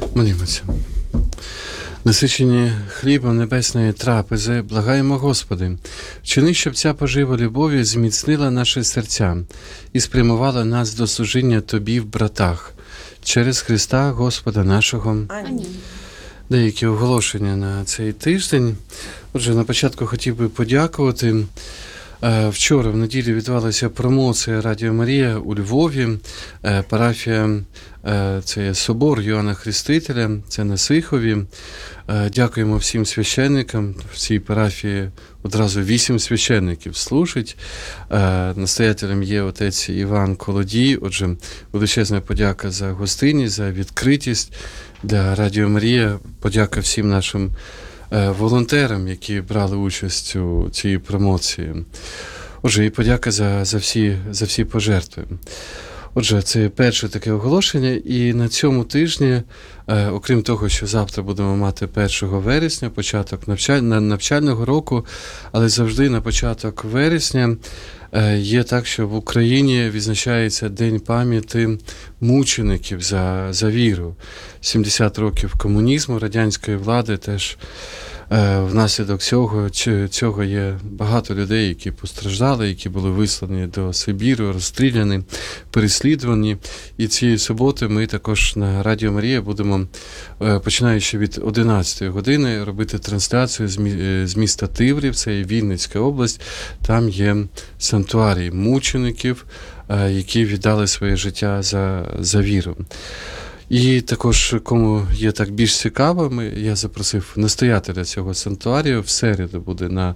Молімося. Насичені хлібом небесної трапези, благаємо Господи, вчини, щоб ця пожива любові зміцнила наші серця і спрямувала нас до служіння Тобі в братах. Через Христа Господа нашого. Амінь. Деякі оголошення на цей тиждень. Отже, на початку хотів би подякувати. Вчора, в неділю, відбувалася промоція Радіо Марія у Львові. Парафія, це є собор Йоанна Хрестителя, це на Сихові. Дякуємо всім священникам. В цій парафії одразу 8 священників служить. Настоятелем є отець Іван Колодій. Отже, величезна подяка за гостинність, за відкритість для Радіо Марія. Подяка всім нашим волонтерам, які брали участь у цій промоції. Отже, і подяка за всі пожертви. Отже, це перше таке оголошення, і на цьому тижні, окрім того, що завтра будемо мати 1 вересня, початок навчального року, але завжди на початок вересня є так, що в Україні відзначається День пам'яті мучеників за віру. 70 років комунізму, радянської влади теж. Внаслідок цього є багато людей, які постраждали, які були вислані до Сибіру, розстріляні, переслідувані. І цієї суботи ми також на Радіо Марія будемо, починаючи від 11 години, робити трансляцію з міста Тиврів, це є Вінницька область. Там є санктуарій мучеників, які віддали своє життя за віру. І також, кому є так більш цікаво, я запросив настоятеля цього санктуарію. В середу буде на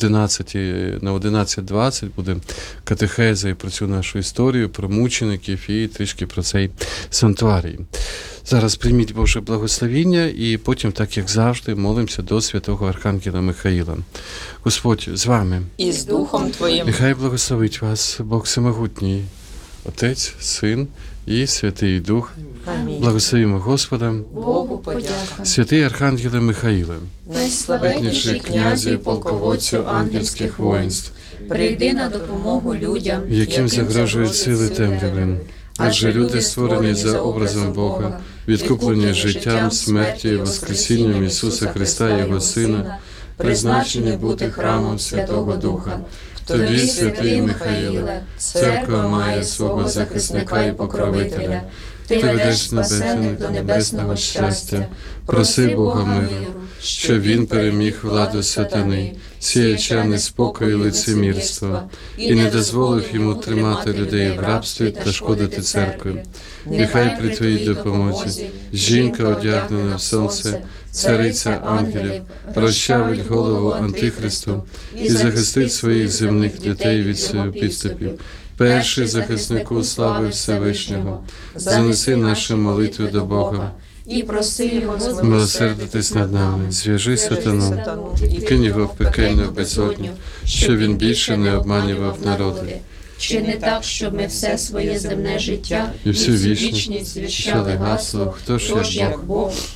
11:20 буде катехеза і про цю нашу історію, про мучеників і трішки про цей санктуарій. Зараз прийміть Боже благословіння і потім, так як завжди, молимося до святого Архангела Михаїла. Господь з вами. І з Духом Твоїм. Нехай благословить вас Бог Всемогутній, Отець, Син і Святий Дух. Амінь. Благословимо Господа. Богу подяка. Святий Архангеле Михаїле, Найславетніший князю і полководцю ангельських воїнств, прийди на допомогу людям, яким загрожують сили темряви. Адже люди створені за образом Бога, відкуплені життям, смертю і воскресінням Ісуса Христа, Його Сина, призначені бути храмом Святого Духа. Тобі, святий Михаїле, церква має свого захисника і покровителя. Ти ведеш спасених до небесного щастя. Проси Бога миру, щоб Він переміг владу сатани, сіяча неспокою і лицемірства, і не дозволив йому тримати людей в рабстві та шкодити церкві. Нехай при Твоїй допомозі жінка, одягнена в сонце, цариця ангелів, розчавить голову Антихристу і захистить своїх земних дітей від підступів. Перший захиснику слави Всевишнього, занеси нашу молитву до Бога. І проси Його Милосердитись над нами, зв'яжи сатану, кинь його в пекельну безодню, щоб він більше не обманював народи. Чи не так, щоб ми все своє земне життя І всю вічність вічність звіщали гасло, хто ж «Хто ж як як Бог».